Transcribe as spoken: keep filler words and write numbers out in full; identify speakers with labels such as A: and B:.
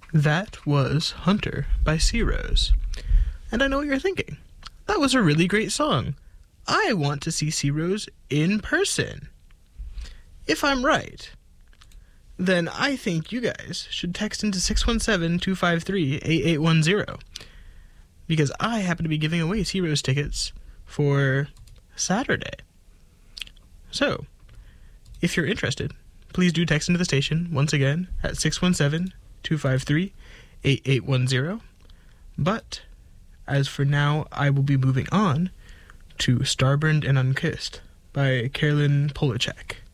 A: That was Hunter by Sea Rose. And I know what you're thinking. That was a really great song. I want to see Sea Rose in person. If I'm right, then I think you guys should text into six one seven, two five three, eight eight one zero. Because I happen to be giving away Sea Rose tickets for Saturday. So, if you're interested, please do text into the station once again at six one seven, two five three, eight eight one zero. But as for now, I will be moving on to Starburned and Unkissed by Carolyn Polachek.